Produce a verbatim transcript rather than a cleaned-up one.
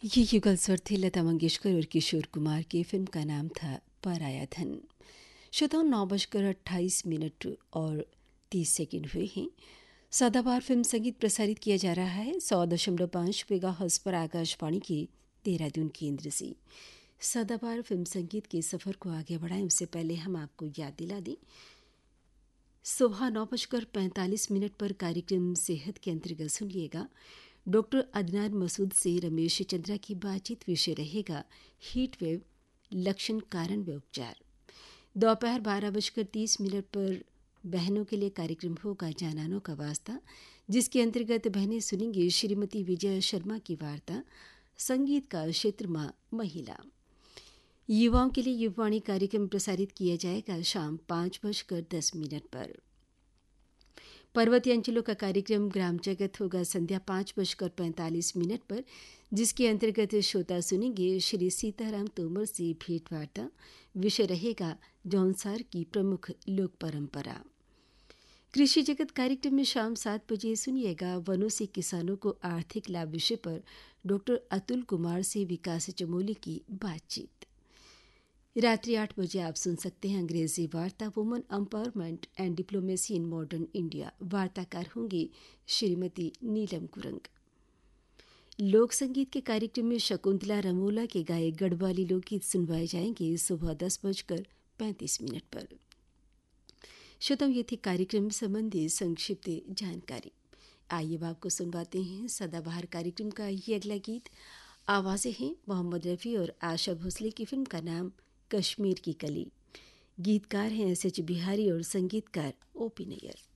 ये युगल स्वर थे लता मंगेशकर और किशोर कुमार की। फिल्म का नाम था पराया धन। श्रोताओं, नौ बजकर अट्ठाईस मिनट और तीस सेकंड हुए हैं। सदाबहार फिल्म संगीत प्रसारित किया जा रहा है सौ दशमलव पाँच मेगा हर्ट्ज पर आकाशवाणी के देहरादून केंद्र से। सदाबहार फिल्म संगीत के सफ़र को आगे बढ़ाएं उससे पहले हम आपको याद दिला दें, सुबह नौ बजकर पैंतालीस मिनट पर कार्यक्रम सेहत के अंतर्गत सुनिएगा डॉक्टर अदनान मसूद से रमेश चंद्रा की बातचीत। विषय रहेगा हीट वेव, लक्षण, कारण व उपचार। दोपहर बारह बजकर तीस मिनट पर बहनों के लिए कार्यक्रम होगा जानानों का वास्ता, जिसके अंतर्गत बहनें सुनेंगी श्रीमती विजय शर्मा की वार्ता संगीत का क्षेत्र माँ महिला। युवाओं के लिए युवाणी कार्यक्रम प्रसारित किया जाएगा शाम पाँच बजकर दस मिनट पर। पर्वतीय अंचलों का कार्यक्रम ग्राम जगत होगा संध्या पाँच बजकर पैंतालीस मिनट पर, जिसके अंतर्गत श्रोता सुनेंगे श्री सीताराम तोमर से भेंट वार्ता। विषय रहेगा जौनसार की प्रमुख लोक परंपरा। कृषि जगत कार्यक्रम में शाम सात बजे सुनिएगा वनों से किसानों को आर्थिक लाभ विषय पर डॉक्टर अतुल कुमार से विकास चमोली की बातचीत। रात्रि आठ बजे आप सुन सकते हैं अंग्रेजी वार्ता woman empowerment and diplomacy in modern India. वार्ताकार होंगी श्रीमती नीलम कुरंग। लोक संगीत के कार्यक्रम में शकुंतला रमोला के गाए गढ़वाली लोकगीत सुनवाए जाएंगे सुबह दस बजकर पैंतीस मिनट पर। श्रोताओं, ये थी कार्यक्रम संबंधी संक्षिप्त जानकारी। आइए अब आपको सुनवाते हैं सदाबहार कार्यक्रम का ये अगला गीत। आवाज़ें हैं मोहम्मद रफ़ी और आशा भोसले की। फिल्म का नाम कश्मीर की कली। गीतकार हैं एस एच बिहारी और संगीतकार ओ पी नैयर।